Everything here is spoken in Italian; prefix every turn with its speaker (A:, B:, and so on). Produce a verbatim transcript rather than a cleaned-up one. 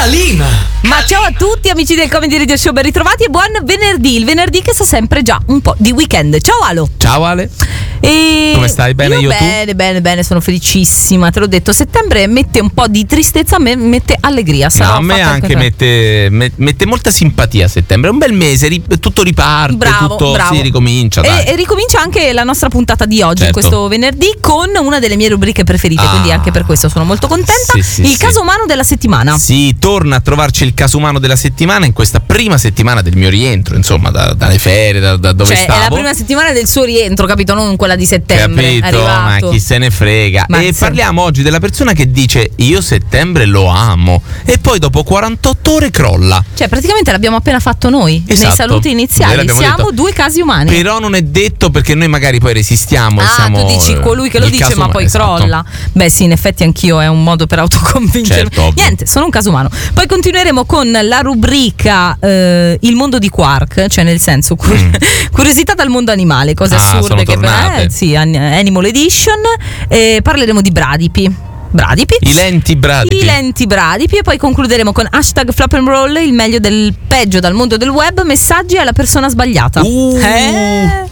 A: Galina.
B: Ma ciao a tutti amici del Comedy Radio Show, ben ritrovati e buon venerdì. Il venerdì che sa sempre già un po' di weekend. Ciao Alo.
C: Ciao Ale.
B: E
C: come stai? Bene io,
B: io
C: tu?
B: Bene, bene, bene, sono felicissima. Te l'ho detto, settembre mette un po' di tristezza, a me mette allegria.
C: No, a me anche mette, me, mette molta simpatia settembre. È un bel mese, ri, tutto riparte,
B: bravo,
C: tutto
B: bravo.
C: si ricomincia. Dai.
B: E, e ricomincia anche la nostra puntata di oggi,
C: certo.
B: questo venerdì, con una delle mie rubriche preferite. Ah, quindi anche per questo sono molto contenta.
C: Sì, sì,
B: il
C: sì.
B: caso umano della settimana.
C: Sì, torna a trovarci il caso umano della settimana in questa prima settimana del mio rientro, insomma, da, dalle ferie, da, da dove
B: cioè,
C: stavo.
B: È la prima settimana del suo rientro, capito? Non quella di settembre.
C: Capito, ma chi se ne frega.
B: Ma
C: e
B: sì.
C: parliamo oggi della persona che dice io settembre lo amo e poi dopo quarantotto ore crolla.
B: Cioè praticamente l'abbiamo appena fatto noi,
C: esatto.
B: nei saluti iniziali. Siamo
C: detto.
B: due casi umani.
C: Però non è detto, perché noi magari poi resistiamo.
B: Ah,
C: siamo,
B: tu dici colui che lo
C: il
B: dice
C: caso
B: ma
C: umano,
B: poi
C: esatto.
B: crolla. Beh sì, in effetti anch'io, è un modo per autoconvincermi.
C: Certo, ovvio.
B: Niente, sono un caso umano. Poi continueremo con la rubrica eh, Il mondo di Quark, cioè nel senso cur- mm. curiosità dal mondo animale, cose
C: ah,
B: assurde che
C: tornate.
B: eh, sì, Animal Edition. E parleremo di bradipi. Bradipi.
C: I lenti bradipi.
B: I lenti bradipi. E poi concluderemo con hashtag flop and roll, il meglio del peggio dal mondo del web, messaggi alla persona sbagliata.
C: Uh,
B: eh?